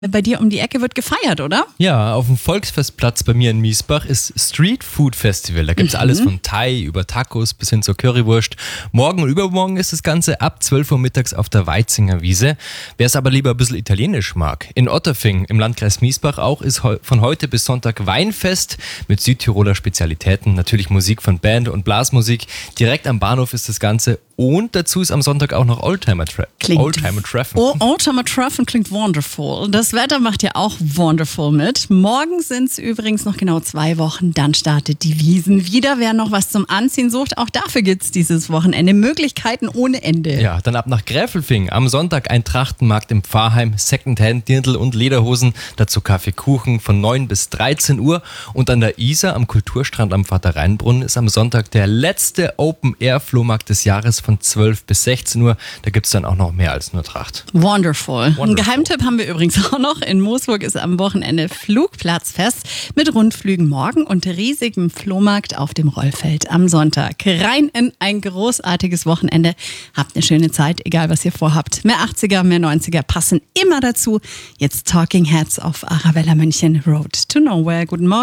Bei dir um die Ecke wird gefeiert, oder? Ja, auf dem Volksfestplatz bei mir in Miesbach ist Street Food Festival. Da gibt's alles von Thai über Tacos bis hin zur Currywurst. Morgen und übermorgen ist das Ganze ab 12 Uhr mittags auf der Weizinger Wiese. Wer es aber lieber ein bisschen italienisch mag. In Otterfing im Landkreis Miesbach auch ist von heute bis Sonntag Weinfest mit Südtiroler Spezialitäten. Natürlich Musik von Band und Blasmusik. Direkt am Bahnhof ist das Ganze. Und dazu ist am Sonntag auch noch Oldtimer-Treffen. Oldtimer-Treffen klingt wonderful. Das Wetter macht ja auch wonderful mit. Morgen sind es übrigens noch genau 2 Wochen, dann startet die Wiesn wieder. Wer noch was zum Anziehen sucht, auch dafür gibt es dieses Wochenende Möglichkeiten ohne Ende. Ja, dann ab nach Gräfelfing. Am Sonntag ein Trachtenmarkt im Pfarrheim, Secondhand, Dirndl und Lederhosen. Dazu Kaffeekuchen von 9 bis 13 Uhr. Und an der Isar am Kulturstrand am Vater-Rhein-Brunnen ist am Sonntag der letzte Open-Air-Flohmarkt des Jahres von 12 bis 16 Uhr. Da gibt es dann auch noch mehr als nur Tracht. Wonderful. Einen Geheimtipp haben wir übrigens auch noch. In Moosburg ist am Wochenende Flugplatzfest mit Rundflügen morgen und riesigem Flohmarkt auf dem Rollfeld am Sonntag. Rein in ein großartiges Wochenende. Habt eine schöne Zeit, egal was ihr vorhabt. Mehr 80er, mehr 90er passen immer dazu. Jetzt Talking Heads auf Arabella München, Road to Nowhere. Guten Morgen.